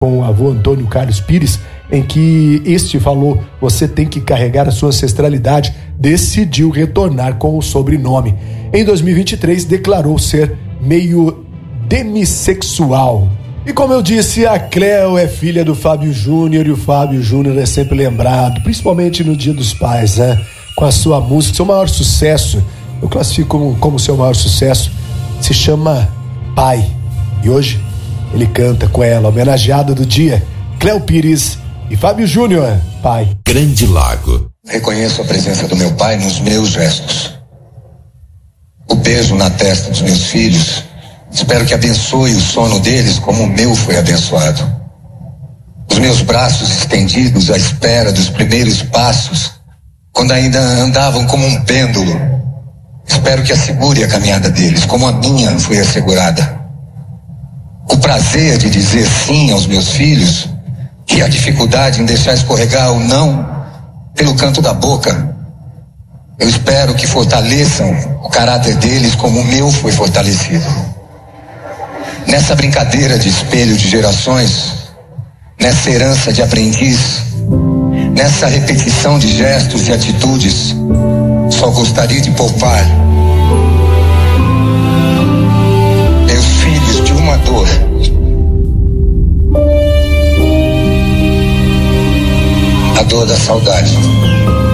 com o avô Antônio Carlos Pires, em que este falou: você tem que carregar a sua ancestralidade, decidiu retornar com o sobrenome. Em 2023, declarou ser meio demissexual. E como eu disse, a Cleo é filha do Fábio Júnior, e o Fábio Júnior é sempre lembrado, principalmente no Dia dos Pais, né? Com a sua música, seu maior sucesso, eu classifico como seu maior sucesso, se chama Pai. E hoje ele canta com ela, homenageada do dia, Cleo Pires e Fábio Júnior, Pai. Grande Lago. Reconheço a presença do meu pai nos meus gestos. O beijo na testa dos meus filhos, espero que abençoe o sono deles como o meu foi abençoado. Os meus braços estendidos à espera dos primeiros passos, quando ainda andavam como um pêndulo, espero que assegure a caminhada deles, como a minha foi assegurada. O prazer de dizer sim aos meus filhos e a dificuldade em deixar escorregar o não pelo canto da boca, eu espero que fortaleçam o caráter deles como o meu foi fortalecido. Nessa brincadeira de espelho de gerações, nessa herança de aprendiz, nessa repetição de gestos e atitudes, só gostaria de poupar meus filhos de uma dor. A dor da saudade.